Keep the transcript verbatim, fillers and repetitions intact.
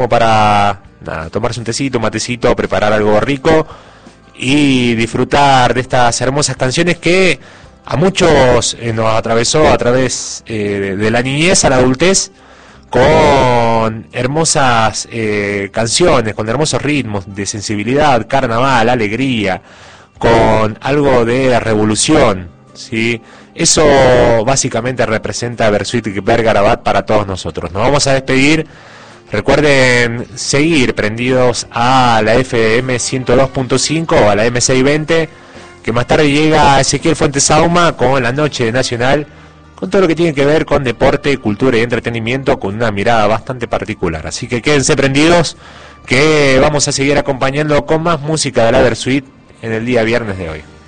como para nada, tomarse un tecito, un matecito, preparar algo rico y disfrutar de estas hermosas canciones que a muchos eh, nos atravesó a través eh, de la niñez a la adultez, con hermosas eh, canciones, con hermosos ritmos de sensibilidad, carnaval, alegría, con algo de revolución, ¿sí? Eso básicamente representa Bersuit Vergarabat para todos nosotros. Nos vamos a despedir. Recuerden seguir prendidos a la F M ciento dos punto cinco o a la M seiscientos veinte, que más tarde llega Ezequiel Fuentes Sauma con la Noche de Nacional, con todo lo que tiene que ver con deporte, cultura y entretenimiento, con una mirada bastante particular. Así que quédense prendidos, que vamos a seguir acompañando con más música de la Bersuit en el día viernes de hoy.